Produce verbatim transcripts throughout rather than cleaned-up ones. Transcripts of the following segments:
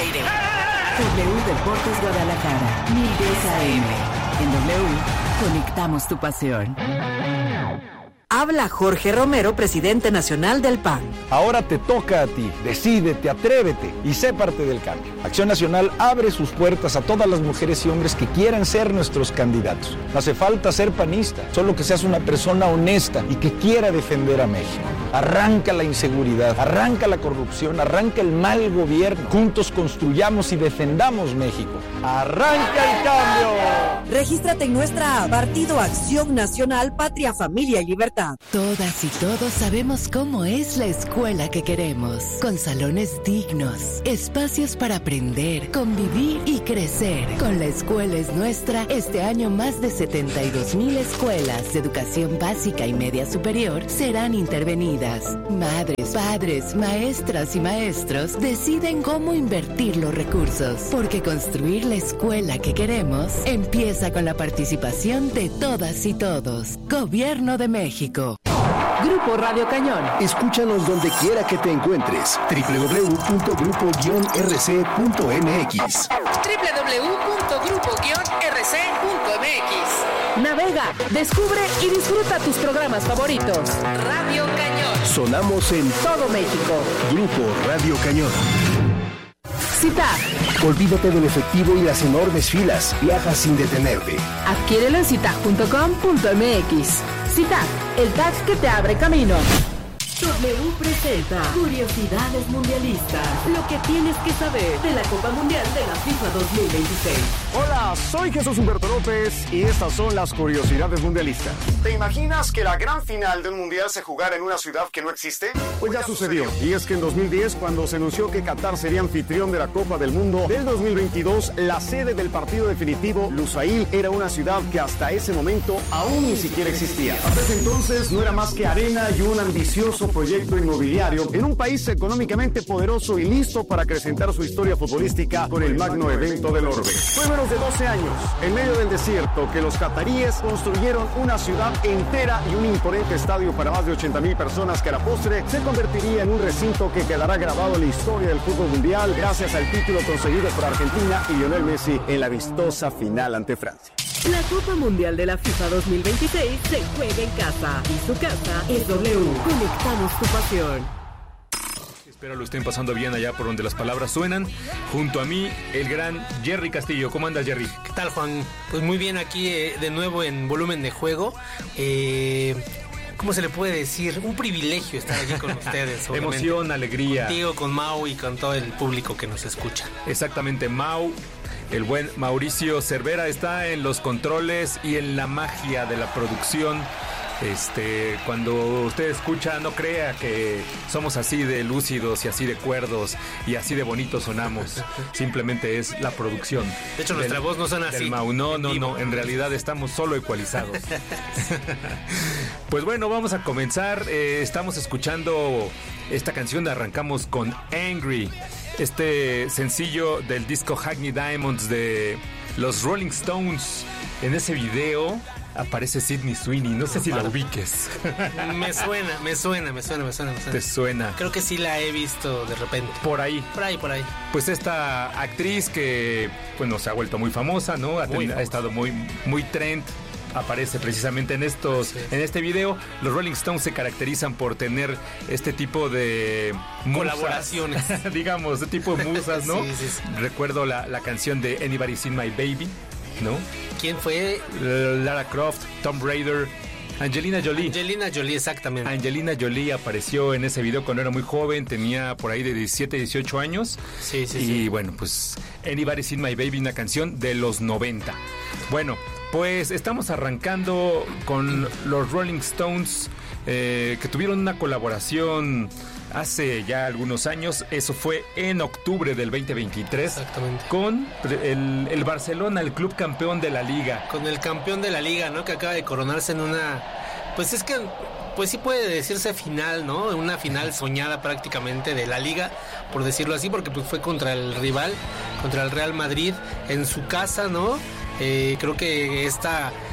aire. W Deportes Guadalajara, mil diez A M. En W, conectamos tu pasión. Habla Jorge Romero, presidente nacional del P A N. Ahora te toca a ti, decídete, atrévete y sé parte del cambio. Acción Nacional abre sus puertas a todas las mujeres y hombres que quieran ser nuestros candidatos. No hace falta ser panista, solo que seas una persona honesta y que quiera defender a México. Arranca la inseguridad, arranca la corrupción, arranca el mal gobierno. Juntos construyamos y defendamos México. ¡Arranca el cambio! Regístrate en nuestra app, Partido Acción Nacional, Patria, Familia y Libertad. Todas y todos sabemos cómo es la escuela que queremos, con salones dignos, espacios para aprender, convivir y crecer. Con La Escuela es Nuestra, este año más de setenta y dos mil escuelas de educación básica y media superior serán intervenidas. Madres, padres, maestras y maestros deciden cómo invertir los recursos, porque construir la escuela que queremos empieza con la participación de todas y todos. Gobierno de México. Grupo Radio Cañón. Escúchanos donde quiera que te encuentres. doble u doble u doble u punto grupo guion r c punto m x. doble u doble u doble u punto grupo guion r c punto m x. Navega, descubre y disfruta tus programas favoritos. Radio Cañón. Sonamos en todo México. Grupo Radio Cañón. Cita. Olvídate del efectivo y las enormes filas. Viaja sin detenerte. Adquiérelo en cita punto com punto m x. Cita, el tax que te abre camino. W presenta Curiosidades Mundialistas. Lo que tienes que saber de la Copa Mundial de la FIFA dos mil veintiséis. Hola, soy Jesús Humberto López y estas son las Curiosidades Mundialistas. ¿Te imaginas que la gran final de un mundial se jugara en una ciudad que no existe? Pues ya sucedió. Y es que en dos mil diez, cuando se anunció que Qatar sería anfitrión de la Copa del Mundo del dos mil veintidós, la sede del partido definitivo, Lusail, era una ciudad que hasta ese momento aún ni siquiera existía. Hasta ese entonces no era más que arena y un ambicioso proyecto inmobiliario en un país económicamente poderoso y listo para acrecentar su historia futbolística con el magno evento del orbe. Fue menos de doce años, en medio del desierto, que los cataríes construyeron una ciudad entera y un imponente estadio para más de ochenta mil personas que a la postre se convertiría en un recinto que quedará grabado en la historia del fútbol mundial gracias al título conseguido por Argentina y Lionel Messi en la vistosa final ante Francia. La Copa Mundial de la FIFA dos mil veintiséis se juega en casa y su casa es W. Conectamos tu pasión. Espero lo estén pasando bien allá por donde las palabras suenan. Junto a mí, el gran Jerry Castillo. ¿Cómo andas, Jerry? ¿Qué tal, Juan? Pues muy bien aquí eh, de nuevo en Volumen de Juego. Eh... ¿Cómo se le puede decir? Un privilegio estar aquí con ustedes. Emoción, alegría. Contigo, con Mau y con todo el público que nos escucha. Exactamente, Mau. El buen Mauricio Cervera está en los controles y en la magia de la producción. Este, cuando usted escucha, no crea que somos así de lúcidos y así de cuerdos y así de bonitos sonamos. Simplemente es la producción. De hecho, nuestra del, voz no suena así. Mau. No, no, no. En realidad estamos solo ecualizados. Pues bueno, vamos a comenzar. Eh, estamos escuchando esta canción. Arrancamos con Angry. Este sencillo del disco Hackney Diamonds de los Rolling Stones. En ese video aparece Sydney Sweeney. No sé si la ubiques. Me suena, me suena, me suena, me suena, me suena. ¿Te suena? Creo que sí la he visto de repente. Por ahí. Por ahí, por ahí. Pues esta actriz que, bueno, se ha vuelto muy famosa, ¿no? Ha, ten, ha estado muy, muy trend. Aparece precisamente en estos, sí. en este video. Los Rolling Stones se caracterizan por tener este tipo de colaboraciones, digamos, de tipo de musas, ¿no? Sí, sí, sí. Recuerdo la, la canción de Anybody Seen My Baby, ¿no? ¿Quién fue? Lara Croft, Tomb Raider, Angelina Jolie. Angelina Jolie, exactamente. Angelina Jolie apareció en ese video cuando era muy joven, tenía por ahí de diecisiete, dieciocho años. Sí, sí, y sí. Y bueno, pues Anybody Seen My Baby, una canción de los noventa. Bueno, pues estamos arrancando con los Rolling Stones, eh, que tuvieron una colaboración hace ya algunos años. Eso fue en octubre del veinte veintitrés. Exactamente. Con el, el Barcelona, el club campeón de la Liga. Con el campeón de la Liga, ¿no? Que acaba de coronarse en una... Pues es que... Pues sí puede decirse final, ¿no? Una final soñada prácticamente de la Liga, por decirlo así, porque pues fue contra el rival, contra el Real Madrid, en su casa, ¿no? Eh, creo que esta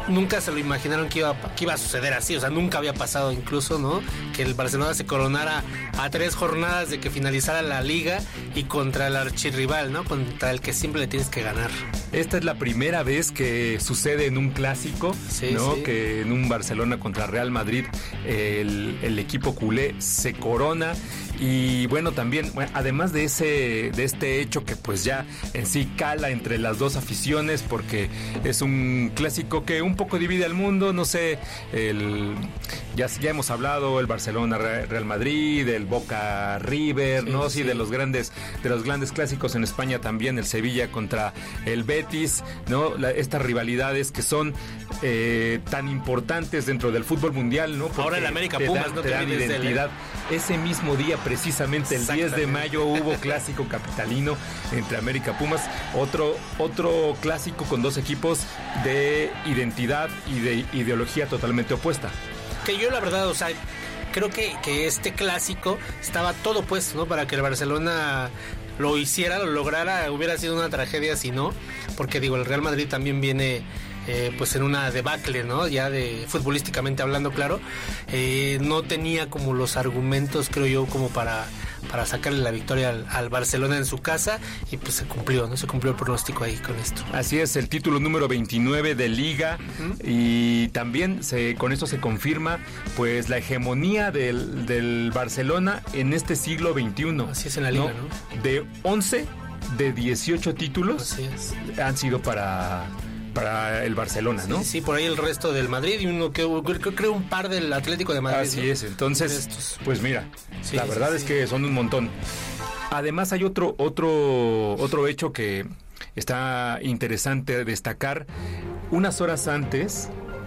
nunca se lo imaginaron que iba, que iba a suceder así, o sea, nunca había pasado incluso, ¿no? Que el Barcelona se coronara a tres jornadas de que finalizara la liga y contra el archirrival, ¿no? Contra el que siempre le tienes que ganar. Esta es la primera vez que sucede en un clásico, sí, ¿no? Sí. Que en un Barcelona contra Real Madrid el, el equipo culé se corona. Y bueno, también, bueno, además de ese, de este hecho que pues ya en sí cala entre las dos aficiones, porque es un clásico que un poco divide al mundo, no sé, el ya, ya hemos hablado, el Barcelona Real Madrid, el Boca River, sí, ¿no? Sí, sí, de los grandes, de los grandes clásicos en España también, el Sevilla contra el Betis, ¿no? La, estas rivalidades que son eh, tan importantes dentro del fútbol mundial, ¿no? Porque ahora el América Pumas, dan, no te te dan identidad. El... Ese mismo día, precisamente el diez de mayo, hubo clásico capitalino entre América Pumas, otro, otro clásico con dos equipos de identidad y de ideología totalmente opuesta. Que yo la verdad, o sea, creo que, que este clásico estaba todo puesto, ¿no? Para que el Barcelona lo hiciera, lo lograra, hubiera sido una tragedia si no, porque digo, el Real Madrid también viene... Eh, pues en una debacle, ¿no? Ya de futbolísticamente hablando, claro, eh, no tenía como los argumentos, creo yo, como para, para sacarle la victoria al, al Barcelona en su casa, y pues se cumplió, ¿no? Se cumplió el pronóstico ahí con esto. Así es, el título número veintinueve de Liga, uh-huh. Y también se, con esto se confirma pues la hegemonía del, del Barcelona en este siglo veintiuno. Así es en la Liga, ¿no? ¿no? De once de dieciocho títulos Así es. han sido para... para el Barcelona, ¿no? Sí, sí, por ahí el resto del Madrid y uno que creo, creo un par del Atlético de Madrid. Así ¿no? es, entonces, pues mira, sí, la verdad sí, es sí. que son un montón. Además hay otro, otro, otro hecho que está interesante destacar. Unas horas antes,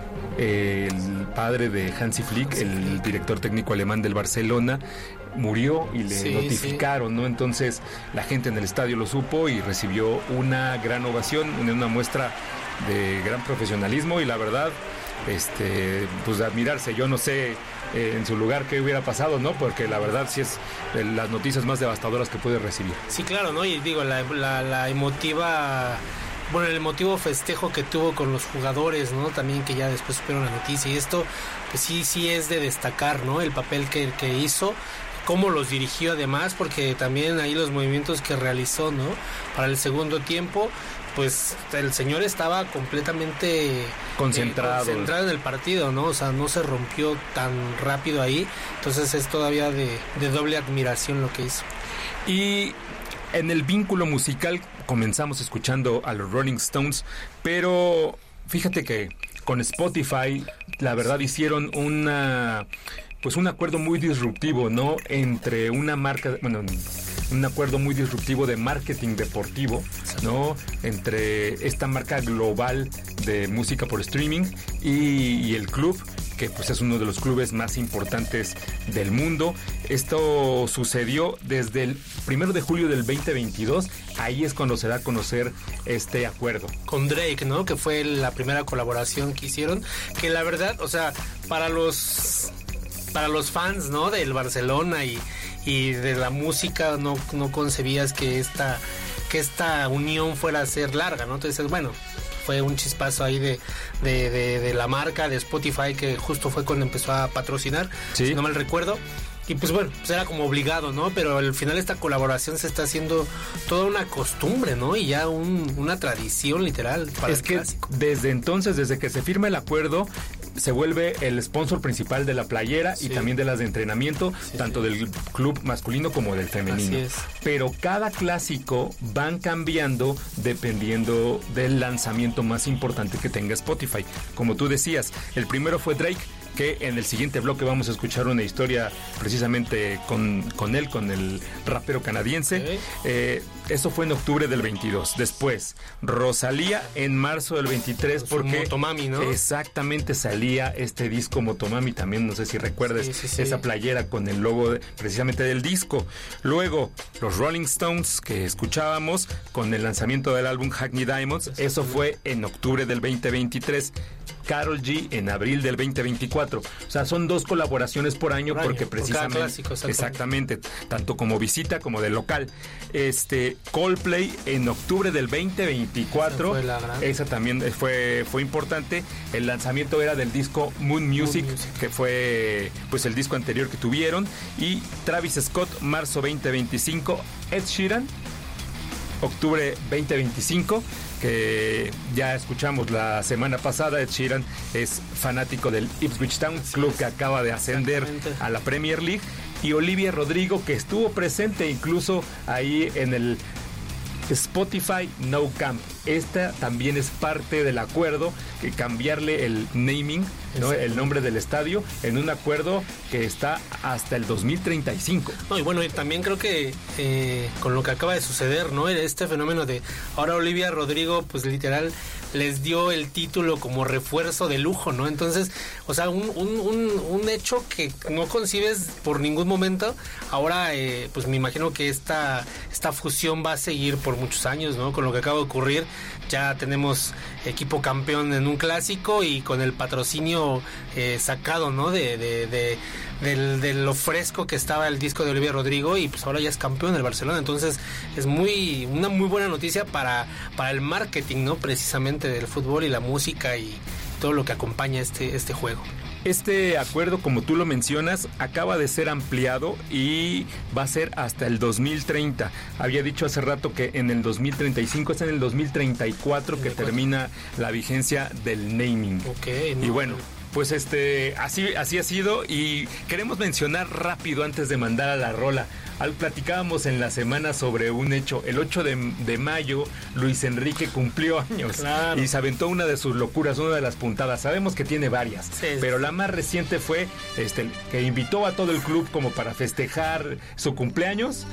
eh, el padre de Hansi Flick, Hansi el Flick. director técnico alemán del Barcelona, murió y le sí, notificaron, sí. ¿no? Entonces la gente en el estadio lo supo y recibió una gran ovación, una muestra de gran profesionalismo y la verdad, este, pues de admirarse. Yo no sé eh, en su lugar qué hubiera pasado, ¿no? Porque la verdad sí es eh, las noticias más devastadoras que puede recibir. Sí, claro, ¿no? Y digo, la, la, la emotiva... Bueno, el emotivo festejo que tuvo con los jugadores, ¿no? También que ya después supieron la noticia y esto, pues sí, sí es de destacar, ¿no? El papel que, que hizo, cómo los dirigió además, porque también ahí los movimientos que realizó, ¿no? Para el segundo tiempo, pues el señor estaba completamente concentrado. Eh, concentrado en el partido, ¿no? O sea, no se rompió tan rápido ahí, entonces es todavía de, de doble admiración lo que hizo. Y en el vínculo musical comenzamos escuchando a los Rolling Stones, pero fíjate que con Spotify, la verdad hicieron una... pues un acuerdo muy disruptivo, ¿no? Entre una marca, bueno, un acuerdo muy disruptivo de marketing deportivo, ¿no? Entre esta marca global de música por streaming y, y el club, que pues es uno de los clubes más importantes del mundo. Esto sucedió desde el primero de julio del veinte veintidós, ahí es cuando se da a conocer este acuerdo. Con Drake, ¿no? Que fue la primera colaboración que hicieron, que la verdad, o sea, para los... para los fans, ¿no? Del Barcelona y, y de la música, no, no concebías que esta, que esta unión fuera a ser larga, ¿no? Entonces, bueno, fue un chispazo ahí de, de, de, de la marca de Spotify, que justo fue cuando empezó a patrocinar, ¿sí? Si no mal recuerdo. Y pues bueno, pues era como obligado, ¿no? Pero al final esta colaboración se está haciendo toda una costumbre, ¿no? Y ya un, una tradición literal para es el que clásico. Desde entonces, desde que se firma el acuerdo, se vuelve el sponsor principal de la playera, sí. Y también de las de entrenamiento, sí, tanto sí. del club masculino como del femenino. Así es. Pero cada clásico van cambiando dependiendo del lanzamiento más importante que tenga Spotify. Como tú decías, el primero fue Drake, que en el siguiente bloque vamos a escuchar una historia precisamente con, con él, con el rapero canadiense. Okay. Eh, eso fue en octubre del veintidós. Después, Rosalía en marzo del veintitrés, porque Motomami, ¿no? Exactamente, salía este disco Motomami, también no sé si recuerdes, sí, sí, sí. esa playera con el logo de, precisamente del disco. Luego, los Rolling Stones, que escuchábamos, con el lanzamiento del álbum Hackney Diamonds, eso fue en octubre del veinte veintitrés. Karol G en abril del veinte veinticuatro. O sea, son dos colaboraciones por año, por porque año, precisamente... Por clásico, exactamente, tanto como visita como de local. Este, Coldplay en octubre del veinte veinticuatro. Esa, esa también fue, fue importante. El lanzamiento era del disco Moon Music, Moon Music, que fue pues el disco anterior que tuvieron. Y Travis Scott, marzo veinte veinticinco. Ed Sheeran, octubre veinte veinticinco, que ya escuchamos la semana pasada. Ed Sheeran es fanático del Ipswich Town, club que acaba de ascender a la Premier League. Y Olivia Rodrigo, que estuvo presente incluso ahí en el Spotify No Camp. Esta también es parte del acuerdo, que cambiarle el naming, ¿no? El nombre del estadio, en un acuerdo que está hasta el dos mil treinta y cinco. No, y bueno, y también creo que eh, con lo que acaba de suceder, ¿no? Este fenómeno de ahora Olivia Rodrigo, pues literal les dio el título como refuerzo de lujo, ¿no? Entonces, o sea, un, un, un, un hecho que no concibes por ningún momento. Ahora, eh, pues me imagino que esta, esta fusión va a seguir por muchos años, ¿no? Con lo que acaba de ocurrir, ya tenemos equipo campeón en un clásico y con el patrocinio eh, sacado, ¿no? De, de, de, de, de lo fresco que estaba el disco de Olivia Rodrigo, y pues ahora ya es campeón del Barcelona. Entonces es muy una muy buena noticia para, para el marketing, ¿no? Precisamente del fútbol y la música y todo lo que acompaña este, este juego. Este acuerdo, como tú lo mencionas, acaba de ser ampliado y va a ser hasta el dos mil treinta. Había dicho hace rato que en el dos mil treinta y cinco, es en el dos mil treinta y cuatro que termina la vigencia del naming. Okay, no. Y bueno, pues este así, así ha sido, y queremos mencionar rápido antes de mandar a la rola. Al, platicábamos en la semana sobre un hecho. El ocho de, de mayo, Luis Enrique cumplió años. Claro. Y se aventó una de sus locuras, una de las puntadas. Sabemos que tiene varias, sí, pero la más reciente fue este, que invitó a todo el club como para festejar su cumpleaños,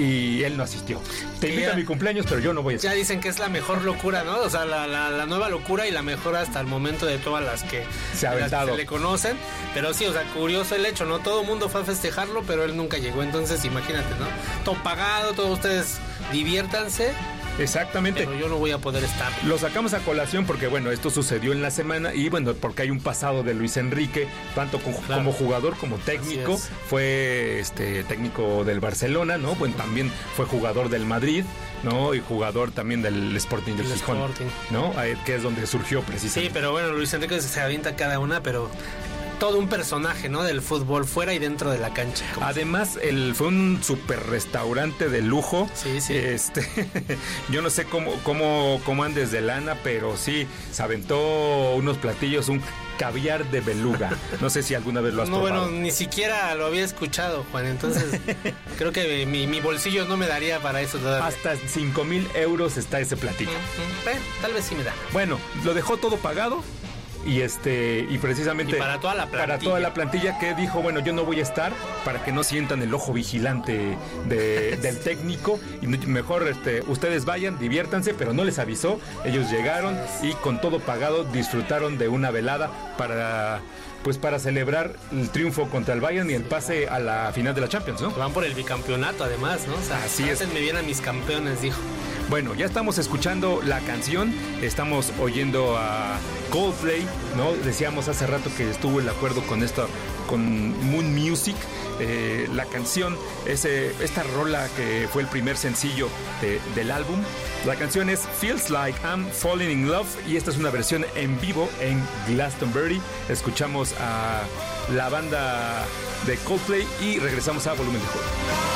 y él no asistió. Te invito a mi cumpleaños, pero yo no voy a asistir. Ya dicen que es la mejor locura, ¿no? O sea, la, la, la nueva locura y la mejor hasta el momento de todas las que se ha aventado, que se le conocen. Pero sí, o sea, curioso el hecho, ¿no? Todo el mundo fue a festejarlo, pero él nunca llegó. Entonces, imagínate, ¿no? Todo pagado, todos ustedes diviértanse. Exactamente. Pero yo no voy a poder estar. Lo sacamos a colación porque, bueno, esto sucedió en la semana, y bueno, porque hay un pasado de Luis Enrique, tanto como, claro, como jugador como técnico. Fue este técnico del Barcelona, ¿no? Bueno, también fue jugador del Madrid, ¿no? Y jugador también del Sporting de Gijón, ¿no? Que es donde surgió precisamente. Sí, pero bueno, Luis Enrique se avienta cada una, pero todo un personaje, ¿no? Del fútbol, fuera y dentro de la cancha. Además, él fue un super restaurante de lujo. Sí, sí. Este, yo no sé cómo, cómo, cómo andes de lana, pero sí, se aventó unos platillos, un caviar de beluga. No sé si alguna vez lo has no, probado. No, bueno, ni siquiera lo había escuchado, Juan. Entonces, creo que mi, mi bolsillo no me daría para eso todavía. Hasta cinco mil euros está ese platillo. Uh-huh. Eh, tal vez sí me da. Bueno, lo dejó todo pagado. Y este y precisamente y para toda la plantilla. para toda la plantilla, que dijo, bueno, yo no voy a estar para que no sientan el ojo vigilante de, del técnico, y mejor este ustedes vayan, diviértanse, pero no les avisó. Ellos llegaron y con todo pagado disfrutaron de una velada para pues para celebrar el triunfo contra el Bayern y el pase a la final de la Champions, ¿no? Van por el bicampeonato además, ¿no? O sea, así es. Me bien a mis campeones, dijo. Bueno, ya estamos escuchando la canción, estamos oyendo a Coldplay, ¿no? Decíamos hace rato que estuvo el acuerdo con esto, con Moon Music. Eh, la canción, ese, esta rola que fue el primer sencillo de, del álbum. La canción es Feels Like I'm Falling in Love, y esta es una versión en vivo en Glastonbury. Escuchamos a la banda de Coldplay y regresamos a Volumen de Juego.